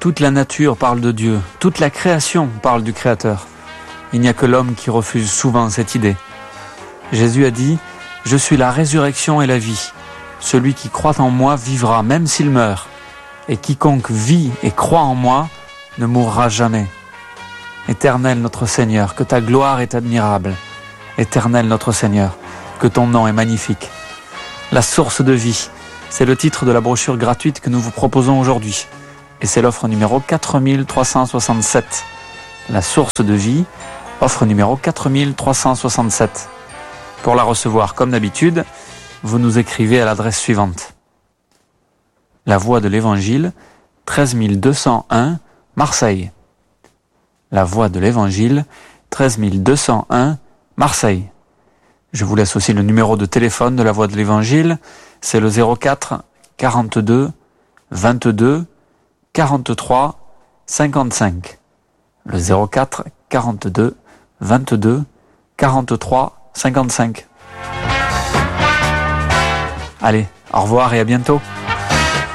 Toute la nature parle de Dieu, toute la création parle du Créateur. Il n'y a que l'homme qui refuse souvent cette idée. Jésus a dit « Je suis la résurrection et la vie. Celui qui croit en moi vivra même s'il meurt. Et quiconque vit et croit en moi ne mourra jamais. » Éternel notre Seigneur, que ta gloire est admirable. Éternel notre Seigneur, que ton nom est magnifique. La source de vie, c'est le titre de la brochure gratuite que nous vous proposons aujourd'hui. Et c'est l'offre numéro 4367. La source de vie, offre numéro 4367. Pour la recevoir, comme d'habitude, vous nous écrivez à l'adresse suivante. La Voie de l'Évangile, 13 201, Marseille. La Voie de l'Évangile, 13 201, Marseille. Je vous laisse aussi le numéro de téléphone de la Voie de l'Évangile, c'est le 04 42 22 43 55. Le 04 42 22 43 55. Allez, au revoir et à bientôt.